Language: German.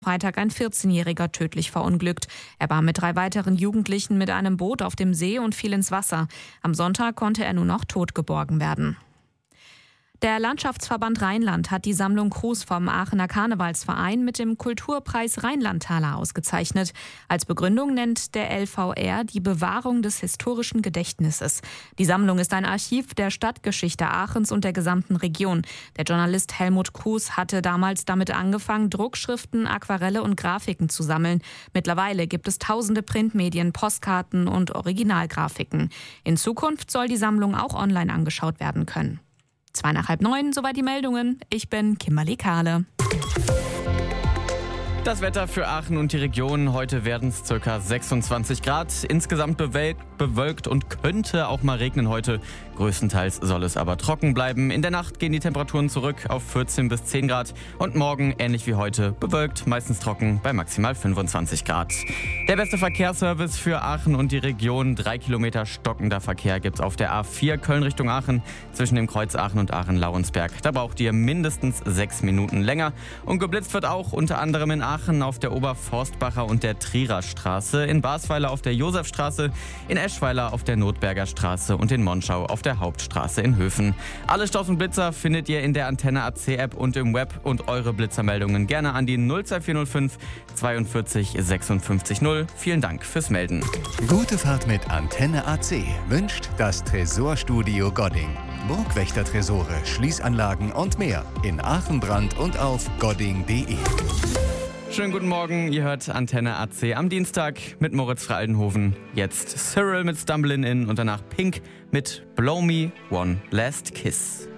Freitag ein 14-Jähriger tödlich verunglückt. Er war mit 3 weiteren Jugendlichen mit einem Boot auf dem See und fiel ins Wasser. Am Sonntag konnte er nur noch tot geborgen werden. Der Landschaftsverband Rheinland hat die Sammlung Kruse vom Aachener Karnevalsverein mit dem Kulturpreis Rheinlandtaler ausgezeichnet. Als Begründung nennt der LVR die Bewahrung des historischen Gedächtnisses. Die Sammlung ist ein Archiv der Stadtgeschichte Aachens und der gesamten Region. Der Journalist Helmut Kruse hatte damals damit angefangen, Druckschriften, Aquarelle und Grafiken zu sammeln. Mittlerweile gibt es tausende Printmedien, Postkarten und Originalgrafiken. In Zukunft soll die Sammlung auch online angeschaut werden können. 8:30, soweit die Meldungen. Ich bin Kimberly Kahle. Das Wetter für Aachen und die Region. Heute werden es ca. 26 Grad. Insgesamt bewölkt und könnte auch mal regnen heute. Größtenteils soll es aber trocken bleiben. In der Nacht gehen die Temperaturen zurück auf 14 bis 10 Grad. Und morgen, ähnlich wie heute, bewölkt, meistens trocken bei maximal 25 Grad. Der beste Verkehrsservice für Aachen und die Region. 3 Kilometer stockender Verkehr gibt es auf der A4 Köln Richtung Aachen. Zwischen dem Kreuz Aachen und Aachen-Lauensberg. Da braucht ihr mindestens 6 Minuten länger. Und geblitzt wird auch unter anderem in Aachen auf der Oberforstbacher und der Trierer Straße, in Basweiler auf der Josefstraße, in Eschweiler auf der Notberger Straße und in Monschau auf der Hauptstraße in Höfen. Alle Staus und Blitzer findet ihr in der Antenne AC App und im Web und eure Blitzermeldungen gerne an die 02405 42 56 0. Vielen Dank fürs Melden. Gute Fahrt mit Antenne AC wünscht das Tresorstudio Godding. Burgwächter-Tresore, Schließanlagen und mehr in Aachen, Brand und auf godding.de. Schönen guten Morgen, ihr hört Antenne AC am Dienstag mit Moritz Fraldenhofen. Jetzt Cyril mit Stumbling In und danach Pink mit Blow Me One Last Kiss.